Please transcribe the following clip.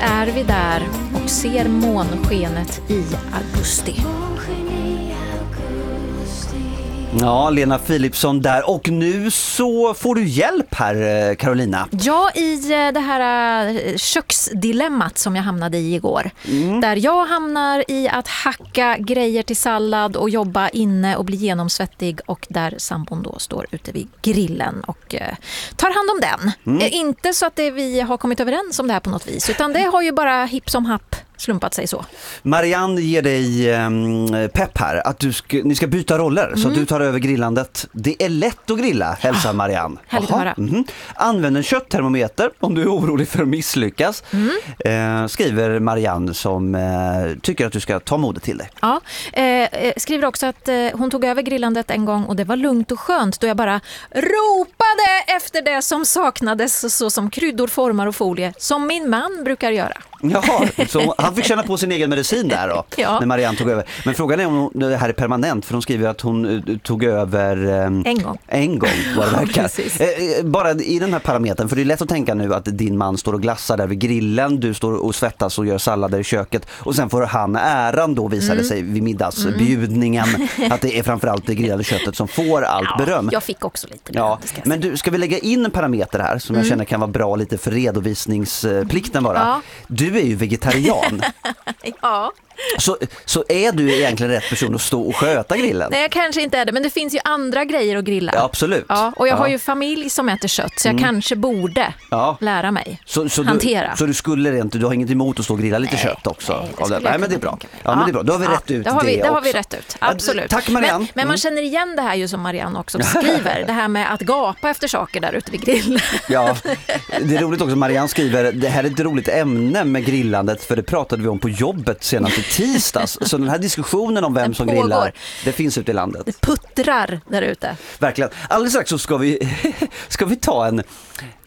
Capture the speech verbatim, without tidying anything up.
är vi där och ser månskenet i augusti. Ja, Lena Philipsson där. Och nu så får du hjälp här, Carolina. Ja, i det här köksdilemmat som jag hamnade i igår. Mm. Där jag hamnar i att hacka grejer till sallad och jobba inne och bli genomsvettig. Och där sambon då står ute vid grillen och eh, tar hand om den. Mm. Eh, inte så att det, vi har kommit överens om det här på något vis. Utan det har ju bara hipp som happ slumpat sig så. Marianne ger dig um, pepp här att du ska, ni ska byta roller mm. så att du tar över grillandet. Det är lätt att grilla, hälsar Marianne. Härligt att höra. Mm-hmm. Använd en kötttermometer om du är orolig för att misslyckas. Mm. Eh, skriver Marianne som eh, tycker att du ska ta modet till dig. Ja, eh, skriver också att eh, hon tog över grillandet en gång och det var lugnt och skönt då jag bara ropade efter det som saknades så som kryddor, formar och folie som min man brukar göra. Jaha, så han fick känna på sin egen medicin där då, ja. När Marianne tog över. Men frågan är om det här är permanent, för hon skriver att hon tog över um, en gång. En gång, vad det verkar. Ja, eh, bara i den här parametern, för det är lätt att tänka nu att din man står och glassar där vid grillen, du står och svettas och gör sallader i köket och sen får han äran då, visade mm. sig vid middagsbjudningen mm. att det är framförallt det grillade köttet som får allt ja, beröm. Jag fick också lite beröm. Ja, men du, ska vi lägga in en parameter här som mm. jag känner kan vara bra lite för redovisningsplikten bara. Ja. Du är ju vegetarian. Ja. Så, så är du egentligen rätt person att stå och sköta grillen? Nej, jag kanske inte är det, men det finns ju andra grejer att grilla. Ja, absolut. Ja, och jag ja. har ju familj som äter kött, så jag mm. kanske borde ja. lära mig så, så hantera. Du, så du skulle inte, du har inget emot att stå och grilla lite nej, kött också? Nej, det nej, nej men det är bra. Ja, ja. Men det är bra. Då har vi ja, rätt ut det, har vi, det, det också. har vi rätt ut, absolut. Tack Marianne. Men, men mm. man känner igen det här ju som Marianne också skriver, det här med att gapa efter saker där ute vid grillen. Ja, det är roligt också. Marianne skriver, det här är ett roligt ämne med grillandet, för det pratade vi om på jobbet senast i tisdags. Så den här diskussionen om vem som grillar, det finns ute i landet. Det puttrar där ute. Verkligen. Alldeles strax så ska vi, ska vi ta en